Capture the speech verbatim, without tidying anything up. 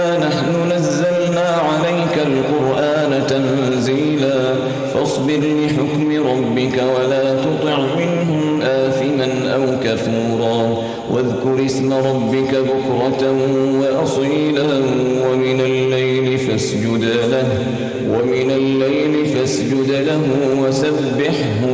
نحن نزلنا عليك القرآن تنزيلا فاصبر لحكم ربك ولا تطع منهم آثما أو كفورا واذكر اسم ربك بكرة وأصيلا ومن الليل فاسجد له ومن الليل فاسجد له وسبحه